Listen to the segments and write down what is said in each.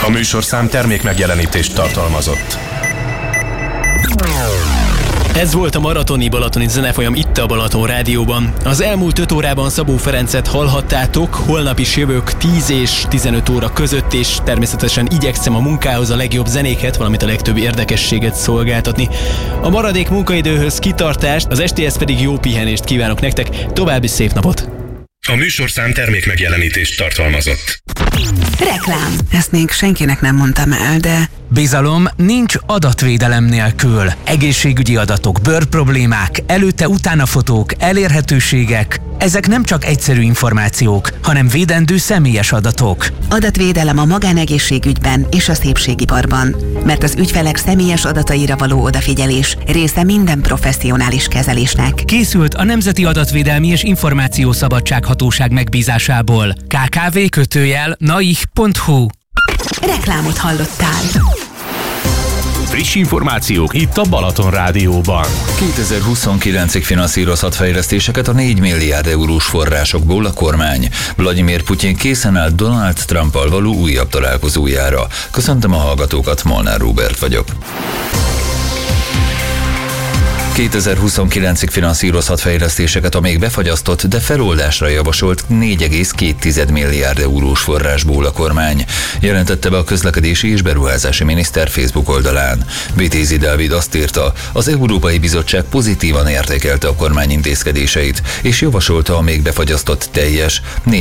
A műsorszám termék megjelenítést tartalmazott. Ez volt a maratoni balatoni zenefolyam itt a Balaton Rádióban. Az elmúlt 5 órában Szabó Ferencet hallhattátok, holnap is jövök 10 és 15 óra között, és természetesen igyekszem a munkához a legjobb zenéket, valamint a legtöbb érdekességet szolgáltatni. A maradék munkaidőhöz kitartást, az estéhez pedig jó pihenést kívánok nektek, további szép napot! A műsorszám termék megjelenítést tartalmazott. Reklám. Ezt még senkinek nem mondtam el, de... Bizalom nincs adatvédelem nélkül. Egészségügyi adatok, bőrproblémák, előtte-utána fotók, elérhetőségek. Ezek nem csak egyszerű információk, hanem védendő személyes adatok. Adatvédelem a magánegészségügyben és a szépségiparban. Mert az ügyfelek személyes adataira való odafigyelés része minden professzionális kezelésnek. Készült a Nemzeti Adatvédelmi és Információszabadsághatóság megbízásából. kkv.naih.hu. Reklámot hallottál. Friss információk itt a Balaton Rádióban. 2029-ig finanszírozhat fejlesztéseket a 4 milliárd eurós forrásokból a kormány. Vladimir Putyin készen áll Donald Trumpal való újabb találkozójára. Köszöntöm a hallgatókat, Molnár Róbert vagyok. 2029-ig finanszírozhat fejlesztéseket a még befagyasztott, de feloldásra javasolt 4,2 milliárd eurós forrásból a kormány. Jelentette be a közlekedési és beruházási miniszter Facebook oldalán. Vitézi Dávid azt írta, az Európai Bizottság pozitívan értékelte a kormány intézkedéseit, és javasolta a még befagyasztott teljes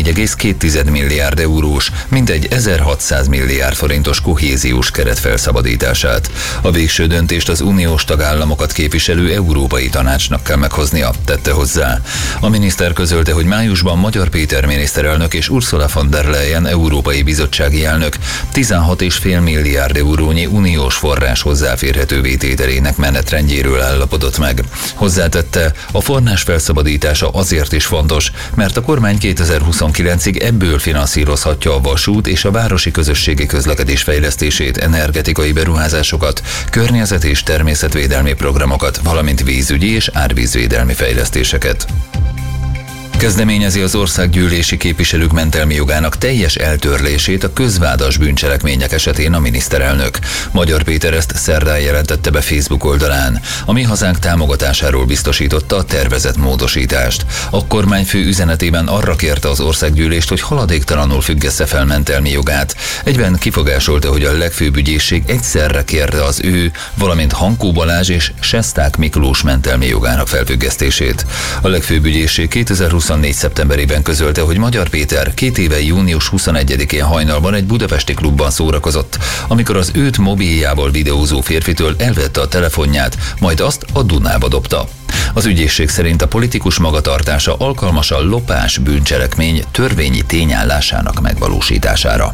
4,2 milliárd eurós, mintegy 1600 milliárd forintos kohéziós keret felszabadítását. A végső döntést az uniós tagállamokat képviselő Európai Tanácsnak kell meghoznia, tette hozzá. A miniszter közölte, hogy májusban Magyar Péter miniszterelnök és Ursula von der Leyen Európai Bizottsági elnök 16,5 milliárd eurónyi uniós forrás hozzáférhetővé tételének menetrendjéről állapodott meg. Hozzátette, a forrás felszabadítása azért is fontos, mert a kormány 2029-ig ebből finanszírozhatja a vasút és a városi közösségi közlekedés fejlesztését, energetikai beruházásokat, környezet- és természetvédelmi programokat, valamint vízügyi és árvízvédelmi fejlesztéseket. Kezdeményezi az országgyűlési képviselők mentelmi jogának teljes eltörlését a közvádas bűncselekmények esetén a miniszterelnök. Magyar Péter ezt szerdán jelentette be Facebook oldalán. A Mi Hazánk támogatásáról biztosította a tervezett módosítást. A kormányfő üzenetében arra kérte az országgyűlést, hogy haladéktalanul függesse fel mentelmi jogát. Egyben kifogásolta, hogy a legfőbb ügyészség egyszerre kérte az ő, valamint Hankó Balázs és Sesták Miklós mentelmi jogának felfüggesztését. A legfőbb ügyészség 2024. szeptemberében közölte, hogy Magyar Péter 2 éve június 21-én hajnalban egy budapesti klubban szórakozott, amikor az őt mobiljából videózó férfitől elvette a telefonját, majd azt a Dunába dobta. Az ügyészség szerint a politikus magatartása alkalmas a lopás bűncselekmény törvényi tényállásának megvalósítására.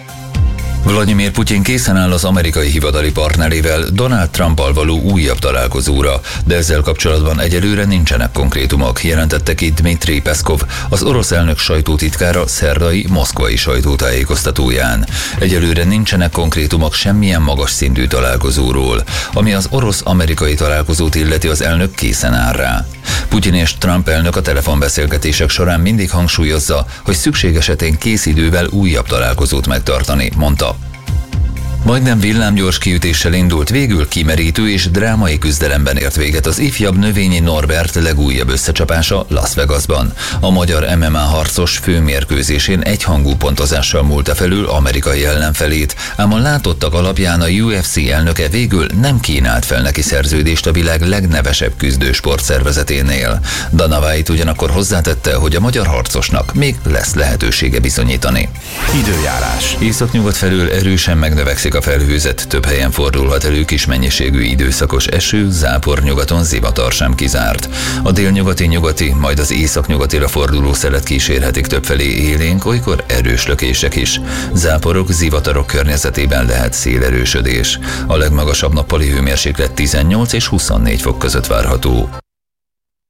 Vladimir Putyin készen áll az amerikai hivatali partnerével, Donald Trumpal való újabb találkozóra, de ezzel kapcsolatban egyelőre nincsenek konkrétumok, jelentette ki Dmitri Peszkov, az orosz elnök sajtótitkára szerdai moszkvai sajtótájékoztatóján. Egyelőre nincsenek konkrétumok semmilyen magas szintű találkozóról. Ami az orosz-amerikai találkozót illeti, az elnök készen áll rá. Putyin és Trump elnök a telefonbeszélgetések során mindig hangsúlyozza, hogy szükség esetén kész idővel újabb találkozót megtartani, mondta. Majdnem villámgyors kiütéssel indult, végül kimerítő és drámai küzdelemben ért véget az ifjabb Növényi Norbert legújabb összecsapása Las Vegasban. A magyar MMA harcos főmérkőzésén egyhangú pontozással múlta felül amerikai ellenfelét, ám a látottak alapján a UFC elnöke végül nem kínált fel neki szerződést a világ legnevesebb küzdő sportszervezeténél. Dana White ugyanakkor hozzátette, hogy a magyar harcosnak még lesz lehetősége bizonyítani. Időjárás. Északnyugat felől erősen megnövekszik a felhőzet, több helyen fordulhat elő kis mennyiségű időszakos eső, zápor, nyugaton zivatar sem kizárt. A délnyugati, majd az északnyugatira forduló szelet kísérhetik többfelé élénk, olykor erős lökések is. Záporok, zivatarok környezetében lehet szélerősödés. A legmagasabb nappali hőmérséklet 18 és 24 fok között várható.